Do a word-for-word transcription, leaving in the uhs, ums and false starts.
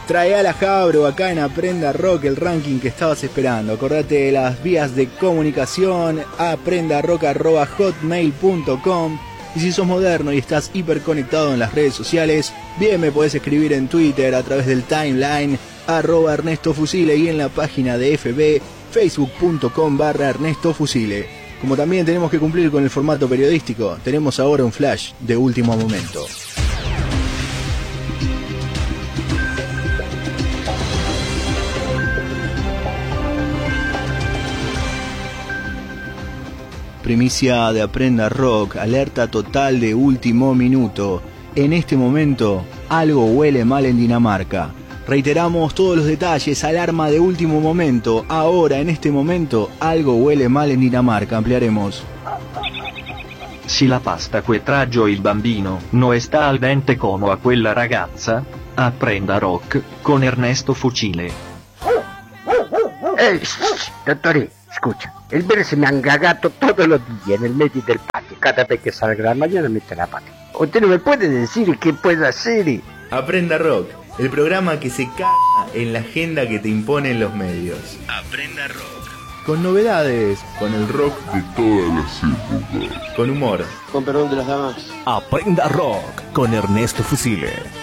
Trae a la Jabro acá en Aprenda Rock, el ranking que estabas esperando. Acordate de las vías de comunicación, aprendarock arroba hotmail punto com. Y si sos moderno y estás hiperconectado en las redes sociales, bien me podés escribir en Twitter a través del timeline arroba Ernesto Fusile y en la página de F B facebook punto com barra Ernesto Fusile. Como también tenemos que cumplir con el formato periodístico, tenemos ahora un flash de último momento. Primicia de Aprenda Rock, alerta total de último minuto. En este momento, algo huele mal en Dinamarca. Reiteramos todos los detalles, alarma de último momento. Ahora, en este momento, algo huele mal en Dinamarca. Ampliaremos. Si la pasta che traggio il bambino no está al dente como a quella ragazza, Aprenda Rock con Ernesto Fusile. Ey, dottore, escucha, el bebé se me ha engagato todos los días en el medio del patio. Cada vez que salga la mañana mete la pata. ¿Usted no me puede decir qué puedo hacer? Aprenda Rock, el programa que se caga en la agenda que te imponen los medios. Aprenda Rock. Con novedades, con el rock de todas las épocas. Con humor. Con perdón de las damas. Aprenda Rock con Ernesto Fusile.